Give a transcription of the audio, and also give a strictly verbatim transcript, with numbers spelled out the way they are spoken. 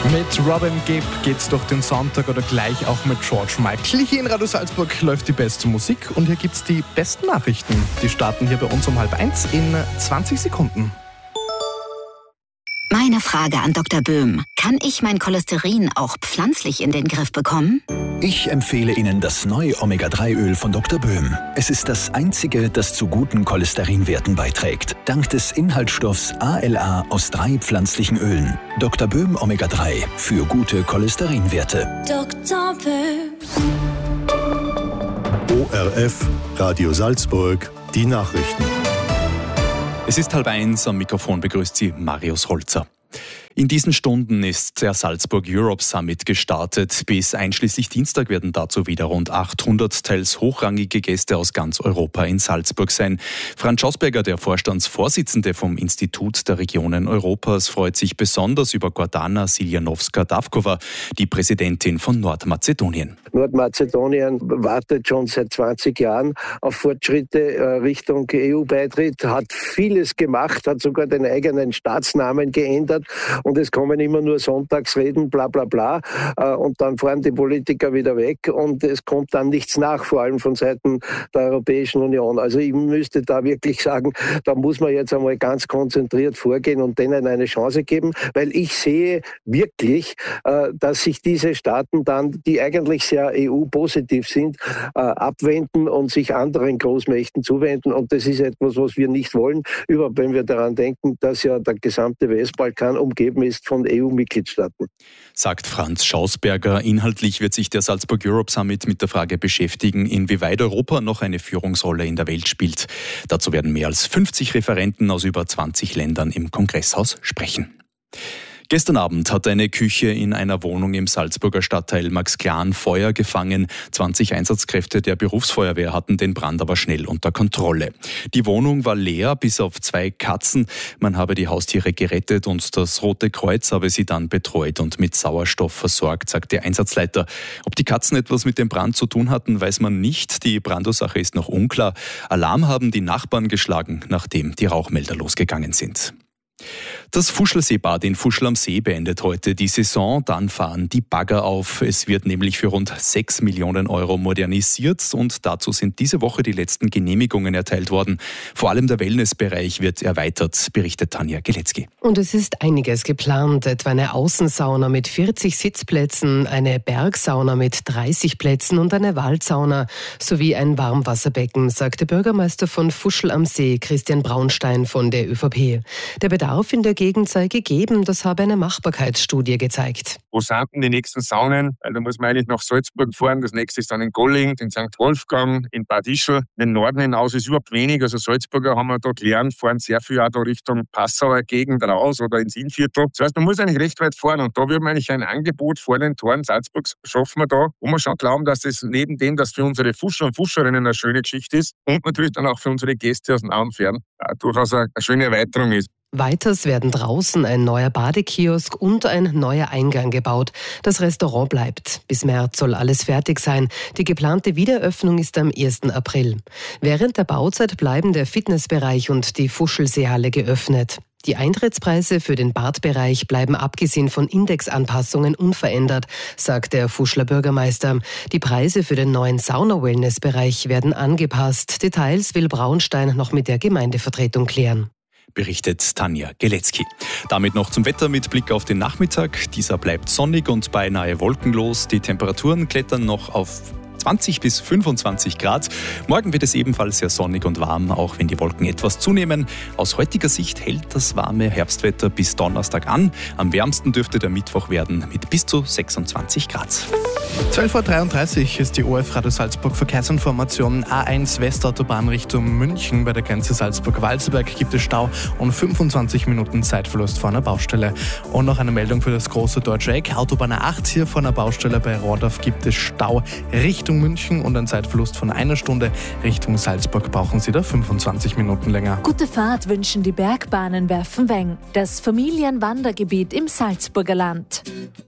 Mit Robin Gibb geht's durch den Sonntag oder gleich auch mit George Michael. Hier in Radio Salzburg läuft die beste Musik und hier gibt's die besten Nachrichten. Die starten hier bei uns um halb eins in zwanzig Sekunden. Meine Frage an Doktor Böhm. Kann ich mein Cholesterin auch pflanzlich in den Griff bekommen? Ich empfehle Ihnen das neue Omega drei Öl von Doktor Böhm. Es ist das einzige, das zu guten Cholesterinwerten beiträgt. Dank des Inhaltsstoffs A L A aus drei pflanzlichen Ölen. Doktor Böhm Omega drei für gute Cholesterinwerte. Doktor Böhm. O R F, Radio Salzburg, die Nachrichten. Es ist halb eins, am Mikrofon begrüßt Sie Marius Holzer. In diesen Stunden ist der Salzburg Europe Summit gestartet. Bis einschließlich Dienstag werden dazu wieder rund achthundert teils hochrangige Gäste aus ganz Europa in Salzburg sein. Franz Schausberger, der Vorstandsvorsitzende vom Institut der Regionen Europas, freut sich besonders über Gordana Siljanowska-Davkova, die Präsidentin von Nordmazedonien. Nordmazedonien wartet schon seit zwanzig Jahren auf Fortschritte Richtung E U-Beitritt, hat vieles gemacht, hat sogar den eigenen Staatsnamen geändert. Und es kommen immer nur Sonntagsreden, bla bla bla. Und dann fahren die Politiker wieder weg und es kommt dann nichts nach, vor allem von Seiten der Europäischen Union. Also ich müsste da wirklich sagen, da muss man jetzt einmal ganz konzentriert vorgehen und denen eine Chance geben, weil ich sehe wirklich, dass sich diese Staaten dann, die eigentlich sehr E U-positiv sind, abwenden und sich anderen Großmächten zuwenden. Und das ist etwas, was wir nicht wollen, überhaupt wenn wir daran denken, dass ja der gesamte Westbalkan umgeben ist von E U-Mitgliedstaaten. Sagt Franz Schausberger. Inhaltlich wird sich der Salzburg Europe Summit mit der Frage beschäftigen, inwieweit Europa noch eine Führungsrolle in der Welt spielt. Dazu werden mehr als fünfzig Referenten aus über zwanzig Ländern im Kongresshaus sprechen. Gestern Abend hat eine Küche in einer Wohnung im Salzburger Stadtteil Maxklan Feuer gefangen. zwanzig Einsatzkräfte der Berufsfeuerwehr hatten den Brand aber schnell unter Kontrolle. Die Wohnung war leer, bis auf zwei Katzen. Man habe die Haustiere gerettet und das Rote Kreuz habe sie dann betreut und mit Sauerstoff versorgt, sagt der Einsatzleiter. Ob die Katzen etwas mit dem Brand zu tun hatten, weiß man nicht. Die Brandursache ist noch unklar. Alarm haben die Nachbarn geschlagen, nachdem die Rauchmelder losgegangen sind. Das Fuschlseebad in Fuschl am See beendet heute die Saison. Dann fahren die Bagger auf. Es wird nämlich für rund sechs Millionen Euro modernisiert und dazu sind diese Woche die letzten Genehmigungen erteilt worden. Vor allem der Wellnessbereich wird erweitert, berichtet Tanja Geletzky. Und es ist einiges geplant, etwa eine Außensauna mit vierzig Sitzplätzen, eine Bergsauna mit dreißig Plätzen und eine Waldsauna sowie ein Warmwasserbecken, sagte Bürgermeister von Fuschl am See, Christian Braunstein von der ÖVP. Der Bedarf in der Gegend sei gegeben, das habe eine Machbarkeitsstudie gezeigt. Wo sind denn die nächsten Saunen? Weil da muss man eigentlich nach Salzburg fahren. Das nächste ist dann in Golling, in Sankt Wolfgang, in Bad Ischl. Den Norden hinaus ist überhaupt wenig. Also Salzburger haben wir da gelernt, fahren sehr viel auch da Richtung Passauer Gegend raus oder ins Innviertel. Das heißt, man muss eigentlich recht weit fahren. Und da würden wir eigentlich ein Angebot vor den Toren Salzburgs schaffen wir da, wo wir schon glauben, dass das neben dem, dass für unsere Fuscher und Fuscherinnen eine schöne Geschichte ist und natürlich dann auch für unsere Gäste aus nah und fern durchaus eine schöne Erweiterung ist. Weiters werden draußen ein neuer Badekiosk und ein neuer Eingang gebaut. Das Restaurant bleibt. Bis März soll alles fertig sein. Die geplante Wiedereröffnung ist am ersten April. Während der Bauzeit bleiben der Fitnessbereich und die Fuschlseehalle geöffnet. Die Eintrittspreise für den Badbereich bleiben abgesehen von Indexanpassungen unverändert, sagt der Fuschler Bürgermeister. Die Preise für den neuen Sauna-Wellness-Bereich werden angepasst. Details will Braunstein noch mit der Gemeindevertretung klären. Berichtet Tanja Geletzky. Damit noch zum Wetter mit Blick auf den Nachmittag. Dieser bleibt sonnig und beinahe wolkenlos. Die Temperaturen klettern noch auf zwanzig bis fünfundzwanzig Grad. Morgen wird es ebenfalls sehr sonnig und warm, auch wenn die Wolken etwas zunehmen. Aus heutiger Sicht hält das warme Herbstwetter bis Donnerstag an. Am wärmsten dürfte der Mittwoch werden mit bis zu sechsundzwanzig Grad. zwölf Uhr dreiunddreißig ist die O R F Radio Salzburg Verkehrsinformation. A eins Westautobahn Richtung München. Bei der Grenze Salzburg-Walserberg gibt es Stau und fünfundzwanzig Minuten Zeitverlust vor einer Baustelle. Und noch eine Meldung für das große Deutsche Eck. Autobahn A acht hier vor einer Baustelle bei Rohrdorf gibt es Stau Richtung München und einen Zeitverlust von einer Stunde. Richtung Salzburg brauchen Sie da fünfundzwanzig Minuten länger. Gute Fahrt wünschen die Bergbahnen Werfenweng, das Familienwandergebiet im Salzburger Land.